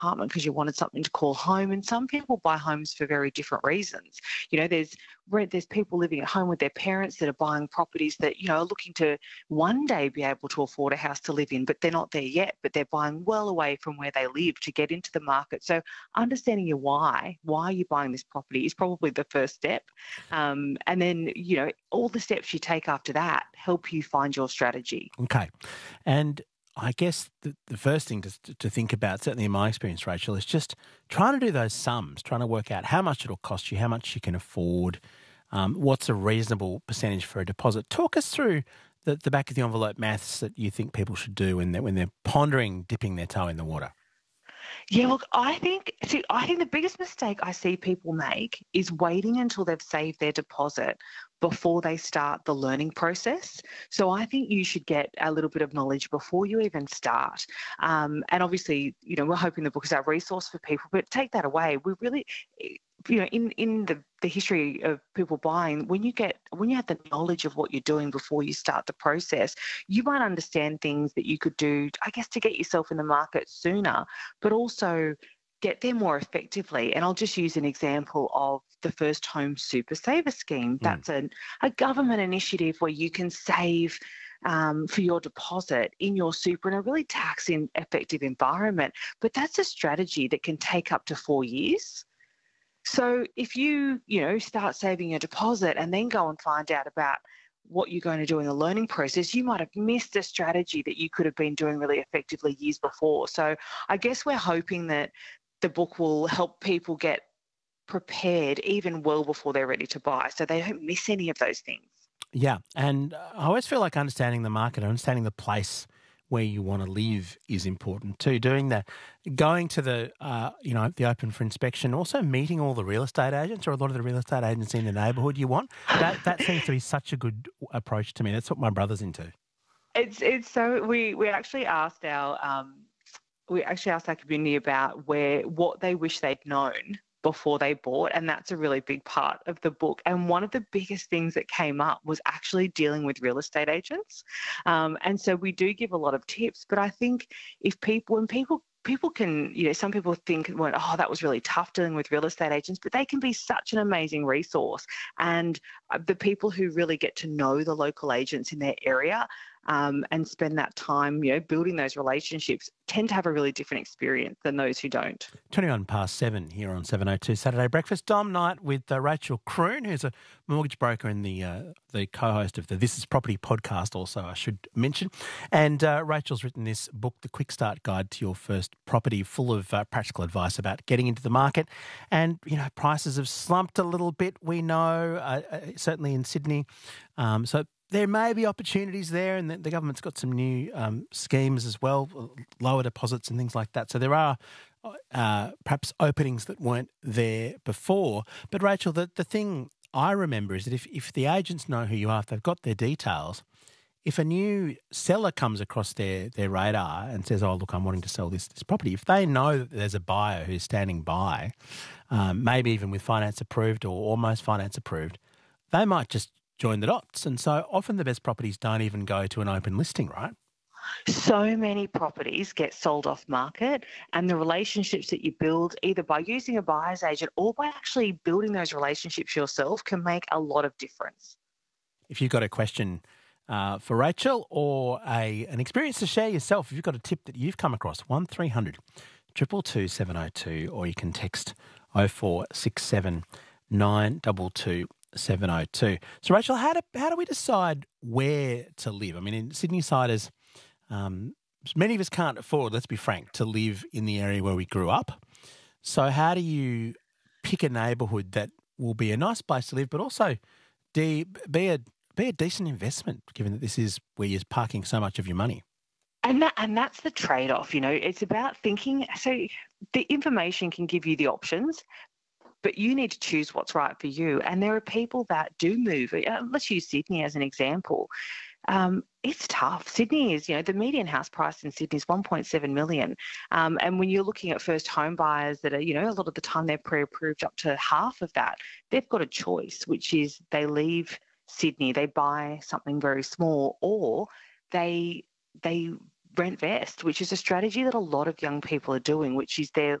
apartment because you wanted something to call home. And some people buy homes for very different reasons. There's people living at home with their parents that are buying properties that, are looking to one day be able to afford a house to live in, but they're not there yet, but they're buying well away from where they live to get into the market. So understanding your why you're buying this property is probably the first step. And then, all the steps you take after that help you find your strategy. Okay. And I guess the first thing to think about, certainly in my experience, Rachel, is just trying to do those sums, trying to work out how much it'll cost you, how much you can afford, what's a reasonable percentage for a deposit. Talk us through the back of the envelope maths that you think people should do when they're pondering dipping their toe in the water. Yeah, look, I think the biggest mistake I see people make is waiting until they've saved their deposit before they start the learning process. So I think you should get a little bit of knowledge before you even start. And obviously, we're hoping the book is our resource for people, but take that away. We really, in the history of people buying, when you have the knowledge of what you're doing before you start the process, you might understand things that you could do, I guess, to get yourself in the market sooner, but also get there more effectively. And I'll just use an example of the First Home Super Saver Scheme. That's a government initiative where you can save for your deposit in your super in a really tax-effective environment. But that's a strategy that can take up to 4 years. So if you start saving your deposit and then go and find out about what you're going to do in the learning process, you might have missed a strategy that you could have been doing really effectively years before. So I guess we're hoping that the book will help people get prepared even well before they're ready to buy, so they don't miss any of those things. Yeah, and I always feel like understanding the market, understanding the place where you want to live is important too. Doing that, going to the the open for inspection, also meeting all the real estate agents or a lot of the real estate agents in the neighbourhood you want. That seems to be such a good approach to me. That's what my brother's into. It's so we actually asked our community about what they wish they'd known before they bought, and that's a really big part of the book. And one of the biggest things that came up was actually dealing with real estate agents. And so we do give a lot of tips, but I think when people can, some people think, well, oh, that was really tough dealing with real estate agents, but they can be such an amazing resource. And the people who really get to know the local agents in their area and spend that time, building those relationships, tend to have a really different experience than those who don't. 7:21 here on 702 Saturday Breakfast. Dom Knight with Rachel Kroon, who's a mortgage broker and the co-host of the This Is Property podcast also, I should mention. And Rachel's written this book, The Quick Start Guide to Your First Property, full of practical advice about getting into the market. And, prices have slumped a little bit, we know, certainly in Sydney. So there may be opportunities there, and the government's got some new schemes as well, lower deposits and things like that. So there are perhaps openings that weren't there before. But Rachel, the thing I remember is that if the agents know who you are, if they've got their details, if a new seller comes across their radar and says, oh, look, I'm wanting to sell this property, if they know that there's a buyer who's standing by, maybe even with finance approved or almost finance approved, they might just join the dots. And so often the best properties don't even go to an open listing, right? So many properties get sold off market, and the relationships that you build either by using a buyer's agent or by actually building those relationships yourself can make a lot of difference. If you've got a question for Rachel or an experience to share yourself, if you've got a tip that you've come across, 1300 222 702, or you can text 0467 922 702. So, Rachel, how do we decide where to live? I mean, in Sydney-siders, many of us can't afford, let's be frank, to live in the area where we grew up. So how do you pick a neighbourhood that will be a nice place to live, but also be a decent investment, given that this is where you're parking so much of your money? And that's the trade-off, It's about thinking. So the information can give you the options, but you need to choose what's right for you. And there are people that do move. Let's use Sydney as an example. It's tough. Sydney is, the median house price in Sydney is 1.7 million. And when you're looking at first home buyers that are, a lot of the time they're pre-approved up to half of that, they've got a choice, which is they leave Sydney, they buy something very small, or they Rent Vest, which is a strategy that a lot of young people are doing, which is they're